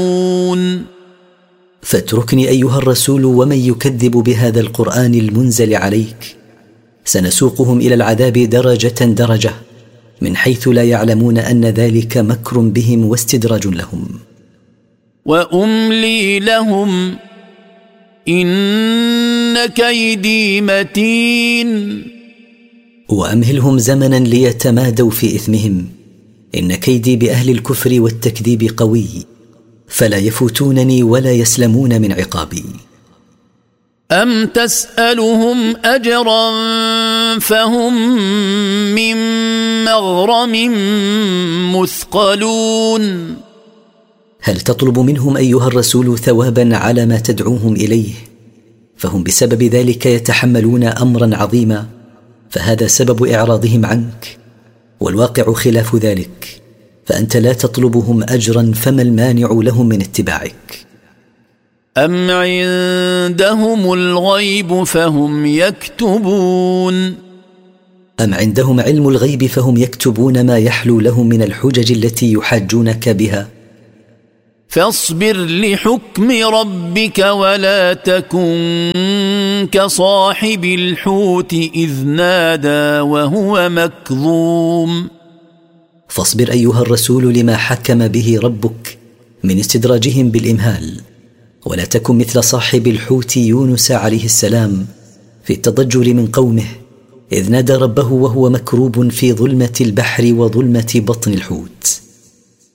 فاتركني أيها الرسول ومن يكذب بهذا القرآن المنزل عليك، سنسوقهم إلى العذاب درجة درجة، من حيث لا يعلمون أن ذلك مكر بهم واستدراج لهم. وأملي لهم إن كيدي متين. وأمهلهم زمنا ليتمادوا في إثمهم، إن كيدي بأهل الكفر والتكذيب قوي، فلا يفوتونني ولا يسلمون من عقابي. أم تسألهم أجرا فهم من مغرم مثقلون. هل تطلب منهم أيها الرسول ثوابا على ما تدعوهم إليه؟ فهم بسبب ذلك يتحملون أمرا عظيما، فهذا سبب إعراضهم عنك، والواقع خلاف ذلك، فأنت لا تطلبهم أجرا، فما المانع لهم من اتباعك؟ أم عندهم الغيب فهم يكتبون. أم عندهم علم الغيب فهم يكتبون ما يحلو لهم من الحجج التي يحاجونك بها؟ فاصبر لحكم ربك ولا تكن كصاحب الحوت إذ نادى وهو مكظوم. فاصبر أيها الرسول لما حكم به ربك من استدراجهم بالإمهال، ولا تكن مثل صاحب الحوت يونس عليه السلام في التضجر من قومه إذ نادى ربه وهو مكروب في ظلمة البحر وظلمة بطن الحوت.